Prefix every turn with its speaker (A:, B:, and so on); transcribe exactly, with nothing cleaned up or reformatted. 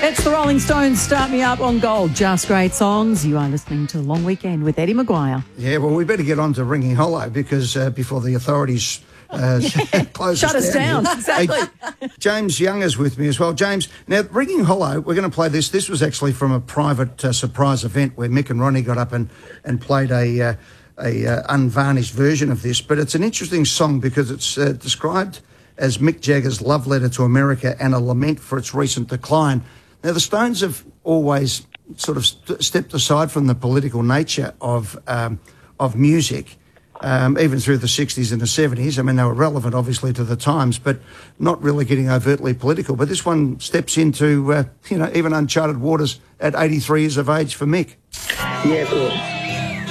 A: It's the Rolling Stones, Start Me Up on Gold. Just great songs. You are listening to Long Weekend with Eddie Maguire.
B: Yeah, well, we better get on to Ringing Hollow because uh, before the authorities uh, close
A: Shut us down.
B: down.
A: Exactly.
B: Hey, James Young is with me as well. James, now, Ringing Hollow, we're going to play this. This was actually from a private uh, surprise event where Mick and Ronnie got up and, and played a... Uh, a uh, unvarnished version of this, but it's an interesting song because it's uh, described as Mick Jagger's love letter to America and a lament for its recent decline. Now, the Stones have always sort of st- stepped aside from the political nature of um, of music, um, even through the sixties and the seventies. I mean, they were relevant, obviously, to the times, but not really getting overtly political. But this one steps into, uh, you know, even uncharted waters at eighty-three years of age for Mick.
C: Yeah, of course.